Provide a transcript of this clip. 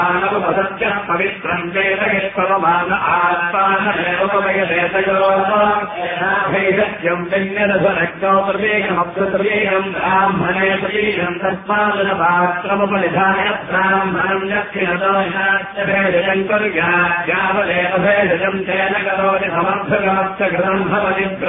मानवपदत्यः पवित्रम् वेदयत्पवमान आत्मानमेवोपयदेतयोभैषत्यम् विन्यरधनज्ञो प्रवेगमप्तवेगम् ब्राह्मणे शरीरम् तस्मादपात्रमुपनिधाय ब्राह्मणम् दक्षिणतो भेषजम् कुर्याद्यावदेव भेषजम् तेन करोति समर्थगमस्य कृतम् भवति